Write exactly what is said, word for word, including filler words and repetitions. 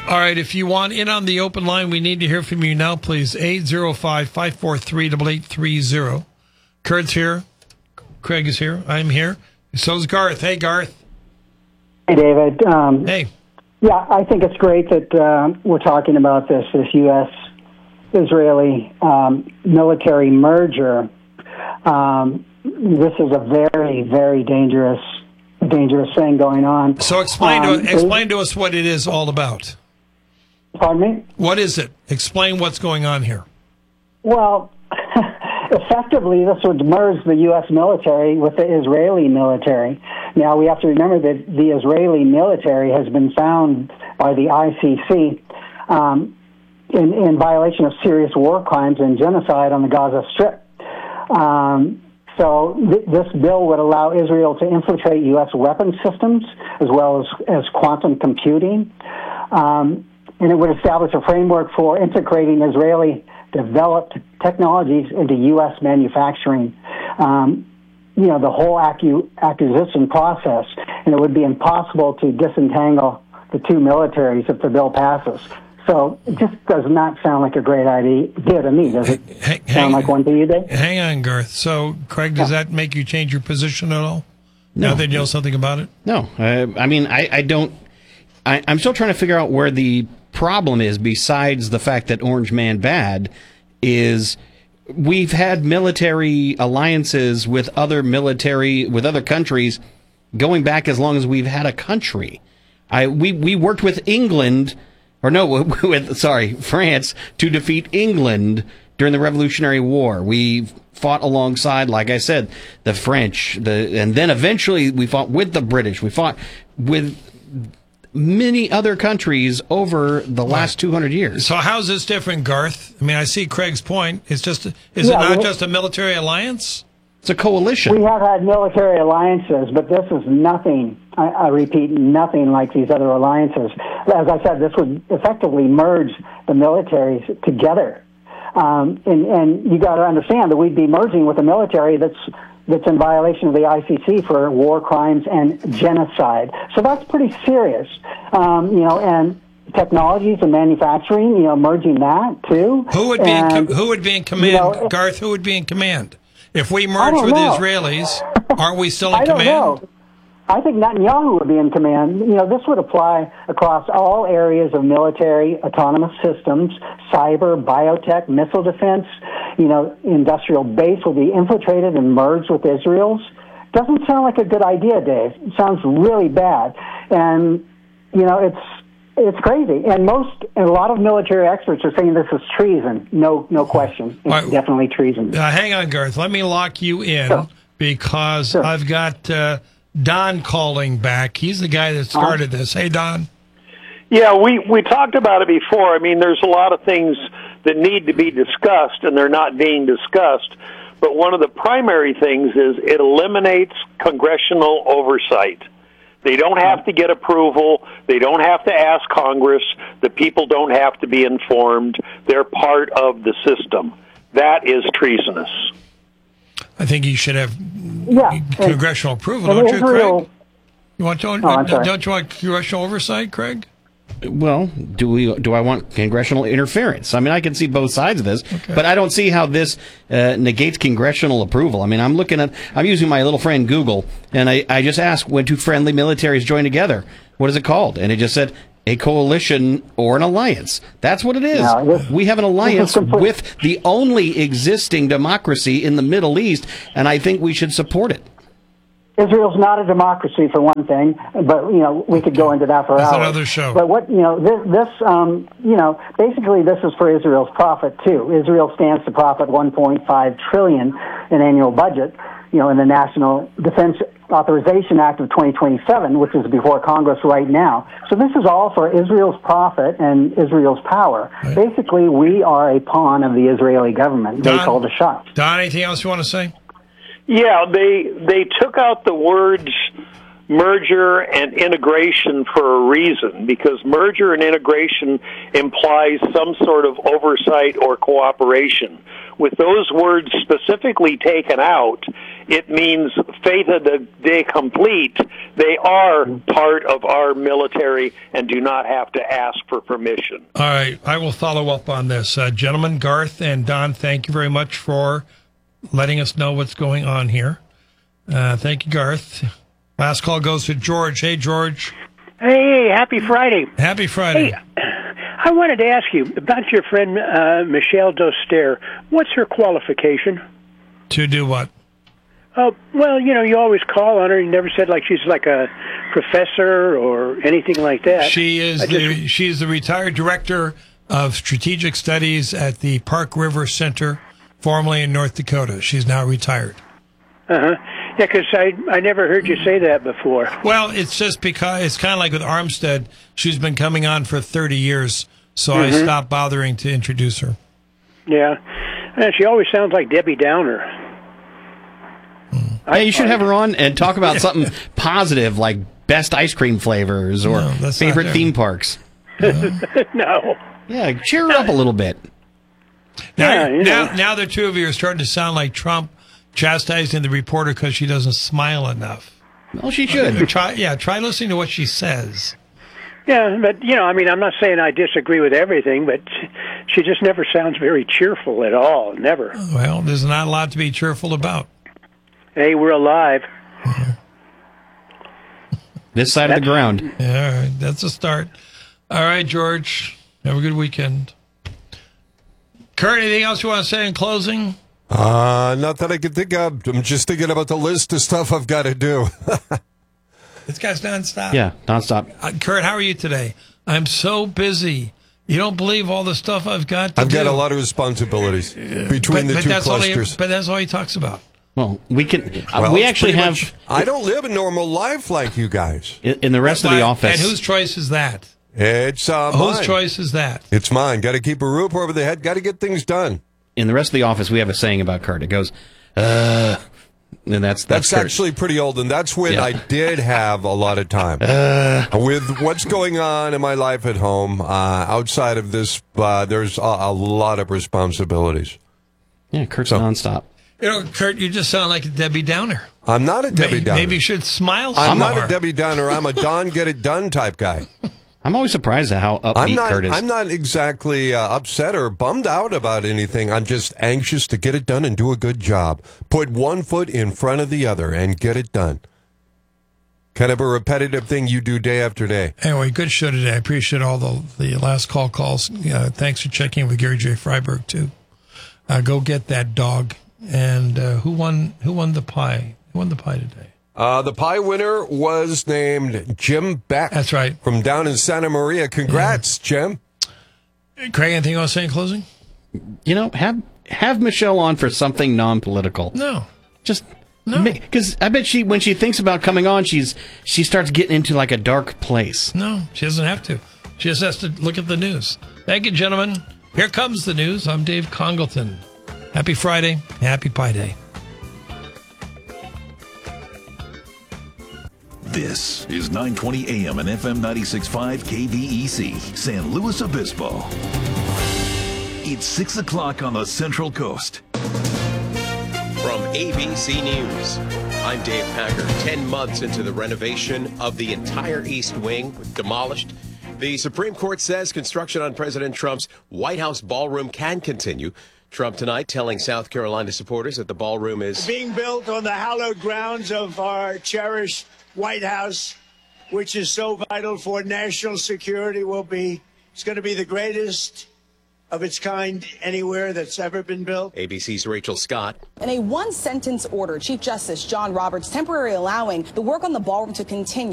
All right, if you want in on the open line, we need to hear from you now, please. eight oh five, five four three, eight eight three oh. Kurt's here. Craig is here. I'm here. So's Garth. Hey, Garth. Hey, David. Um, hey. Yeah, I think it's great that uh, we're talking about this, this U S Israeli um, military merger. Um, this is a very, very dangerous, dangerous thing going on. So explain um, to explain to us what it is all about. Pardon me? What is it? Explain what's going on here. Well, effectively, this would merge the U S military with the Israeli military. Now, we have to remember that the Israeli military has been found by the I C C um, in, in violation of serious war crimes and genocide on the Gaza Strip. Um, so th- this bill would allow Israel to infiltrate U S weapons systems as well as, as quantum computing. Um, and it would establish a framework for integrating Israeli developed technologies into U S manufacturing. Um, you know, the whole acu- acquisition process, and it would be impossible to disentangle the two militaries if the bill passes. So it just does not sound like a great idea to me. Does it hang, sound hang, like one to you, Dave? Hang on, Garth. So, Craig, does yeah. that make you change your position at all? No. Now that you know something about it? No. Uh, I mean, I, I don't... I, I'm still trying to figure out where the problem is, besides the fact that Orange Man bad, is we've had military alliances with other military, with other countries going back as long as we've had a country. I we, we worked with England... Or no, with, sorry, France, to defeat England during the Revolutionary War. We fought alongside, like I said, the French, the, and then eventually we fought with the British. We fought with many other countries over the last right. two hundred years. So how's this different, Garth? I mean, I see Craig's point. It's just, is yeah, it not well, just a military alliance? It's a coalition. We have had military alliances, but this is nothing, I, I repeat, nothing like these other alliances. As I said, this would effectively merge the militaries together. Um, and, and you got to understand that we'd be merging with a military that's that's in violation of the I C C for war crimes and genocide. So that's pretty serious. Um, you know, and technologies and manufacturing, you know, merging that too. Who would be and, in com- who would be in command, you know, Garth? Who would be in command? If we merge with know. the Israelis, aren't we still in I don't command? Know. I think Netanyahu would be in command. You know, this would apply across all areas of military, autonomous systems, cyber, biotech, missile defense. You know, industrial base will be infiltrated and merged with Israel's. Doesn't sound like a good idea, Dave. It sounds really bad. And, you know, it's it's crazy. And most, and a lot of military experts are saying this is treason. No, no question. It's right. definitely treason. Uh, hang on, Garth. Let me lock you in sure. because sure. I've got uh, Don calling back. He's the guy that started this. Hey, Don. Yeah, we, we talked about it before. I mean, there's a lot of things that need to be discussed, and they're not being discussed. But one of the primary things is it eliminates congressional oversight. They don't have to get approval. They don't have to ask Congress. The people don't have to be informed. They're part of the system. That is treasonous. I think you should have yeah. congressional approval, and don't you, Israel, Craig? You want to, oh, don't you want congressional oversight, Craig? Well, do we? Do I want congressional interference? I mean, I can see both sides of this, okay. but I don't see how this uh, negates congressional approval. I mean, I'm looking at, I'm using my little friend Google, and I, I just asked when two friendly militaries join together, what is it called? And it just said a coalition or an alliance. That's what it is. No, this, we have an alliance with the only existing democracy in the Middle East, and I think we should support it. Israel's not a democracy, for one thing, but, you know, we could go into that for That's hours. another show. But what, you know, this, this um, you know, basically this is for Israel's profit, too. Israel stands to profit one point five trillion dollars in annual budget, you know, in the National Defense Authorization Act of twenty twenty-seven, which is before Congress right now. So this is all for Israel's profit and Israel's power. Right. Basically, we are a pawn of the Israeli government. Don, they call the shots. Don, anything else you want to say? Yeah, they they took out the words merger and integration for a reason, because merger and integration implies some sort of oversight or cooperation. With those words specifically taken out, it means fait de complete. They are part of our military and do not have to ask for permission. All right, I will follow up on this. Uh, gentlemen, Garth and Don, thank you very much for letting us know what's going on here. Uh, thank you, Garth. Last call goes to George. Hey, George. Hey, happy Friday. Happy Friday. Hey, I wanted to ask you about your friend uh, Michelle Doster. What's her qualification? To do what? Uh, well, you know, you always call on her. You never said like she's like a professor or anything like that. She is just, the she's the retired director of strategic studies at the Park River Center, formerly in North Dakota. She's now retired. Uh-huh. Yeah, because I, I never heard you say that before. Well, it's just because it's kind of like with Armstead. She's been coming on for thirty years, so mm-hmm. I stopped bothering to introduce her. Yeah. And she always sounds like Debbie Downer. Mm. Yeah, you should have her on and talk about something positive, like best ice cream flavors or no, favorite theme parks. No. no. Yeah, cheer her up a little bit. Now, yeah, you know. now, now the two of you are starting to sound like Trump chastising the reporter because she doesn't smile enough. Well, she should. Try, yeah, try listening to what she says. Yeah, but, you know, I mean, I'm not saying I disagree with everything, but she just never sounds very cheerful at all. Never. Well, there's not a lot to be cheerful about. Hey, we're alive. This side That's, of the ground. Yeah, all right. That's a start. All right, George. Have a good weekend. Kurt, anything else you want to say in closing? Uh, not that I can think of. I'm just thinking about the list of stuff I've got to do. This guy's nonstop. Yeah, nonstop. Uh, Kurt, how are you today? I'm so busy. You don't believe all the stuff I've got to I've do. got a lot of responsibilities between but, the but two that's clusters. All he, but that's all he talks about. Well, we can. Uh, well, we actually have. Much, I don't live a normal life like you guys. In, in the rest of the office. And whose choice is that? It's uh, Whose mine. choice is that? It's mine. Got to keep a roof over the head. Got to get things done. In the rest of the office, we have a saying about Kurt. It goes, uh, and that's that's, that's actually pretty old, and that's when yeah. I did have a lot of time. Uh, With what's going on in my life at home, uh, outside of this, uh, there's a, a lot of responsibilities. Yeah, Kurt's so, nonstop. You know, Kurt, you just sound like a Debbie Downer. I'm not a Debbie maybe, Downer. Maybe you should smile some I'm more. not a Debbie Downer. I'm a Don get it done type guy. I'm always surprised at how upbeat I'm not, Kurt is. I'm not exactly uh, upset or bummed out about anything. I'm just anxious to get it done and do a good job. Put one foot in front of the other and get it done. Kind of a repetitive thing you do day after day. Anyway, good show today. I appreciate all the, the last call calls. Uh, thanks for checking in with Gary J. Freiberg, too. Uh, go get that dog. And uh, who won Who won the pie? Who won the pie today? Uh, the pie winner was named Jim Beck. That's right. From down in Santa Maria. Congrats, yeah. Jim. Craig, anything you want to say in closing? You know, have have Michelle on for something non-political. No. Just no. Because I bet she, when she thinks about coming on, she's she starts getting into like a dark place. No, she doesn't have to. She just has to look at the news. Thank you, gentlemen. Here comes the news. I'm Dave Congleton. Happy Friday. Happy Pie Day. This is nine twenty A M and F M ninety-six point five K V E C, San Luis Obispo. It's six o'clock on the Central Coast. From A B C News, I'm Dave Packer. Ten months into the renovation of the entire East Wing, demolished, the Supreme Court says construction on President Trump's White House ballroom can continue. Trump tonight telling South Carolina supporters that the ballroom is being built on the hallowed grounds of our cherished White House, which is so vital for national security. Will be it's going to be the greatest of its kind anywhere that's ever been built. A B C's Rachel Scott. In a one-sentence order, Chief Justice John Roberts temporarily allowing the work on the ballroom to continue.